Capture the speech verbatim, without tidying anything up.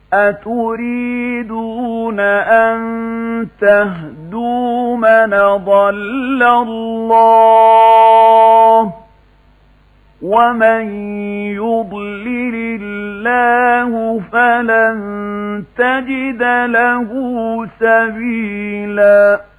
أتريدون أن تهدوا من ضل الله ومن يضلل الله فلن تجد له سبيلا